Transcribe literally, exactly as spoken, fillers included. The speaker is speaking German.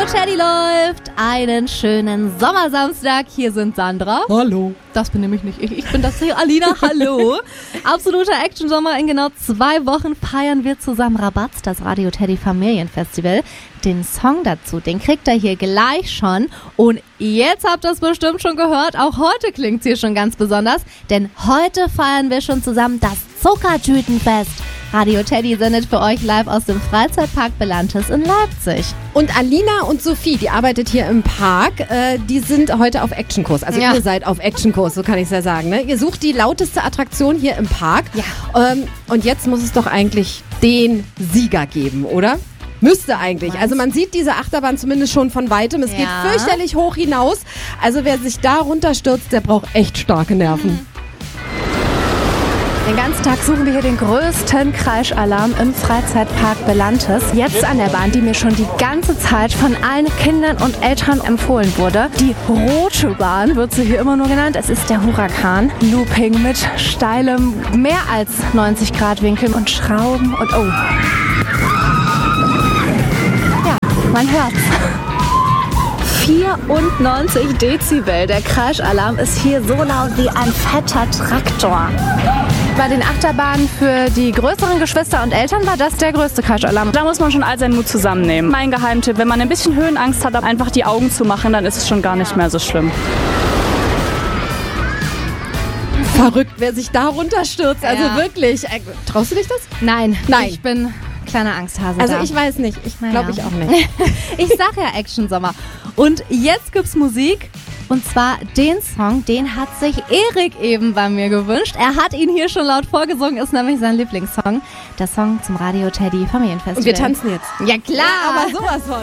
Teddy läuft. Einen schönen Sommersamstag. Hier sind Sandra. Hallo. Das bin nämlich nicht ich. Ich bin das hier, Alina. Hallo. Absoluter Action-Sommer. In genau zwei Wochen feiern wir zusammen Rabatz, das Radio Teddy Familienfestival. Den Song dazu, den kriegt ihr hier gleich schon. Und jetzt habt ihr es bestimmt schon gehört. Auch heute klingt's hier schon ganz besonders. Denn heute feiern wir schon zusammen das Zuckertütenfest. Radio Teddy sendet für euch live aus dem Freizeitpark Belantes in Leipzig. Und Alina und Sophie, die arbeitet hier im Park, äh, die sind heute auf Actionkurs. Also ja. Ihr seid auf Actionkurs, so kann ich es ja sagen. Ne? Ihr sucht die lauteste Attraktion hier im Park. Ja. Ähm, und jetzt muss es doch eigentlich den Sieger geben, oder? Müsste eigentlich. Was? Also man sieht diese Achterbahn zumindest schon von Weitem. Es ja. geht fürchterlich hoch hinaus. Also wer sich da runterstürzt, der braucht echt starke Nerven. Mhm. Den ganzen Tag suchen wir hier den größten Kreischalarm im Freizeitpark Belantes. Jetzt an der Bahn, die mir schon die ganze Zeit von allen Kindern und Eltern empfohlen wurde. Die rote Bahn wird sie hier immer nur genannt. Es ist der Huracan. Looping mit steilem, mehr als neunzig Grad Winkel und Schrauben und oh. Ja, man hört's. vierundneunzig Dezibel. Der Kreischalarm ist hier so laut wie ein fetter Traktor. Bei den Achterbahnen für die größeren Geschwister und Eltern war das der größte Kreischalarm. Da muss man schon all seinen Mut zusammennehmen. Mein Geheimtipp, wenn man ein bisschen Höhenangst hat, einfach die Augen zu machen, dann ist es schon gar nicht mehr so schlimm. Verrückt, wer sich da runterstürzt. Also ja. wirklich. Äh, traust du dich das? Nein, Nein. Ich bin kleiner Angsthase. Also da. ich weiß nicht. Ich Naja. glaube ich auch nicht. Ich sag ja Action-Sommer. Und jetzt gibt's Musik. Und zwar den Song, den hat sich Erik eben bei mir gewünscht. Er hat ihn hier schon laut vorgesungen, ist nämlich sein Lieblingssong. Der Song zum Radio Teddy Familienfestival. Und wir tanzen jetzt. Ja klar, aber sowas von.